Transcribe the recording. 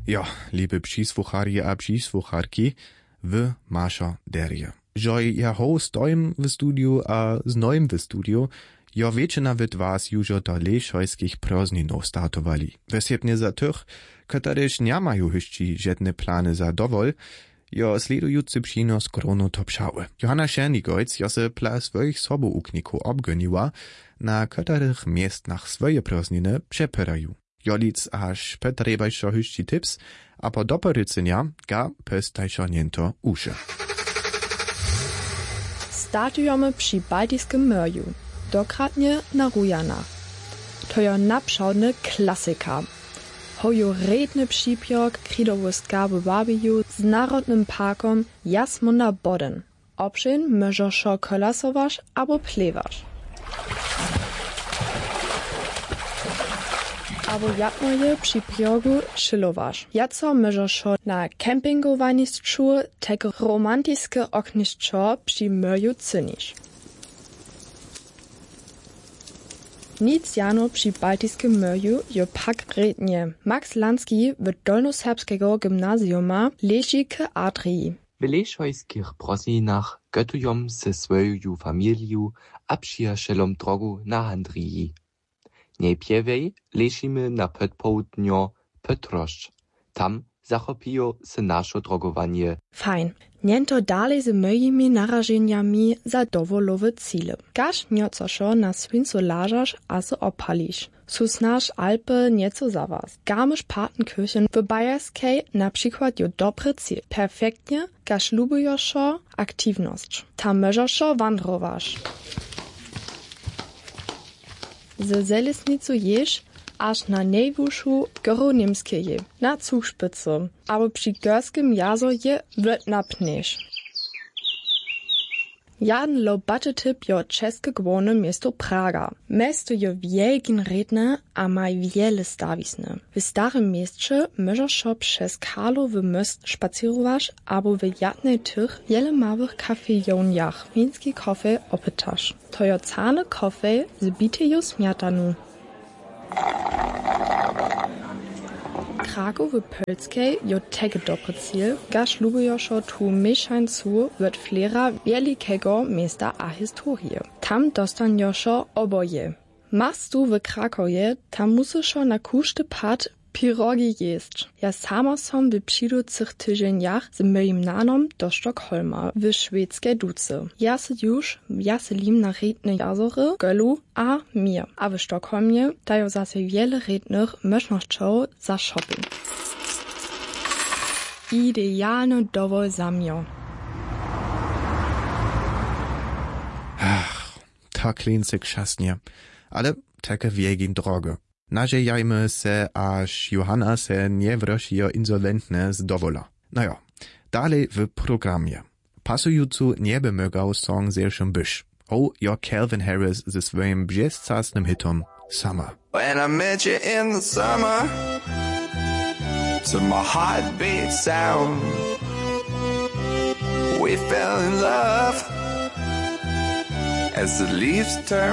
Ja, liebe przysłuchari a przysłucharki, w masza derje. Że ja stoim w studiu a znoim w studiu, ja wiecie nawet was już do leszojskich prozninów startowali. Wesjepnie za tych, któryż nie mają jeszcze żadne plany za dowol, ja sledujący przynos koronu topszały. Johanna Schernigojc ja se pla swoich soboukników obgoniła, na których miestach swoje prozniny przepyrają. Jolic aż petrebajszo hyszci tips, a po doporycenia ga pestajszo niento uszy. Startujemy przy Bałtyckim Morzu, dokratnie na Rujanach. To je naprzodny klasyka. Hojo redny przypiok kridowy skarby barbecue z Narodnym Parkom Jasmunda Bodden. Obszyn możesz szo kolasować albo plewasz. Albo jadno je przy priogu szylowasz. Jaco możesz szo na kempingowaniszczu tak romantyczne okniszczo przy morzu cynisz. Nic jano przy Bałtyckim Morzu jo pak rednie. Max Lanski w Dolnoserbskiego gimnazjuma leży k Adrii. W leszojskich prosinach gotują se swoją familią a przyjacielom drogu na handriji. Najpierwej leżymy na podpołudnio Petroszcz. Tam zachopiją se nasze drogowanie. Fajn. Niento dalej z moimi narażeniami za dowolowe cele. Każ nieco szo na słońcu lażasz a se opalisz. Susnasz Alpy nieco za was. Garmisch-Partenkirchen w Bayerskiej na przykład jo dobry cel. Perfektnie, każ lubujesz szo aktywność. Tam możesz szo wandrowasz. Ze Zelesnicu jesz aż na najwyższą górę Niemskie, na Zugspitze, aber przy Górskim jazo je napniesz. Jaden lobaty typ jo czeskie główne miasto Praga. Miasto je wielkin redne, a ma wiele stawisne. W starym mieście możesz szo przez Karlowy most spacerować, albo w jednej tych wiele małych kafejoniach wiński kafe opytasz. To jo cany kafe z biteju śmietanu. Kraków w Pölskiej jo tege dobry cel, gaż lubujoszo tu mieszańcu wot flera wielkiego miasta a historie. Tam dostanjoszo oboje. Machst du w Krakowie, tam musyszo na kuszty pad pirogi jeść. Ja sama som w przydłych tydzieniach z moim nanom do Sztokholma w szwedzkiej duce. Ja se lim na redne jazory, Gölu a mir. A w Sztokholmie dają zase wiele rednych możnością za shopping. Idealny dowol za mnie. Ach, tak klincek szasnie. Ale takie wiegin droge. Nadziejajmy se, aż Johanna se nie wrosi insolventne z dowola. No ja, dalej w programie. Pasującu nie by mogał song zresztą być. O, jo Calvin Harris ze swoim brzezcasnym hitom Summer. When I met you in the summer, to my heartbeat sound, we fell in love as the leaves turn